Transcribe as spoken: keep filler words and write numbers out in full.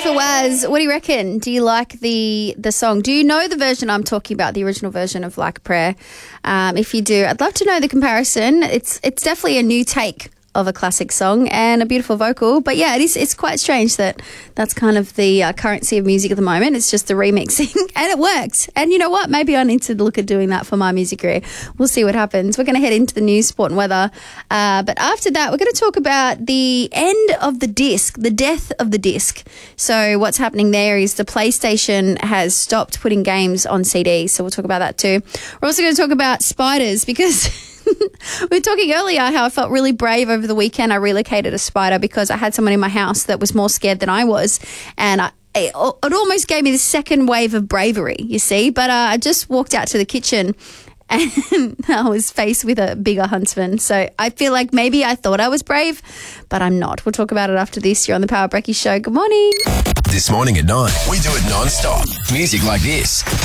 Jennifer Waz, what do you reckon? Do you like the the song? Do you know the version I'm talking about, the original version of Like a Prayer? Um, if you do, I'd love to know the comparison. It's it's definitely a new take of a classic song and a beautiful vocal. But yeah, it is, it's quite strange that that's kind of the uh, currency of music at the moment. It's just the remixing and it works. And you know what? Maybe I need to look at doing that for my music career. We'll see what happens. We're going to head into the news, sport and weather. Uh, but after that, we're going to talk about the end of the disc, the death of the disc. So what's happening there is the PlayStation has stopped putting games on C D. So we'll talk about that too. We're also going to talk about spiders because... we were talking earlier how I felt really brave over the weekend. I relocated a spider because I had someone in my house that was more scared than I was. And I, it, it almost gave me the second wave of bravery, you see. But uh, I just walked out to the kitchen and I was faced with a bigger huntsman. So I feel like maybe I thought I was brave, but I'm not. We'll talk about it after this. You're on the Power Brecky Show. Good morning. This morning at nine, we do it non-stop. Music like this.